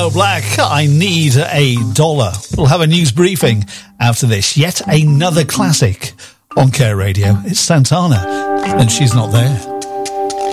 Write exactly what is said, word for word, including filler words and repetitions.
Joe Black, I Need a Dollar. We'll have a news briefing after this. Yet another classic on Care Radio. It's Santana, and she's not there.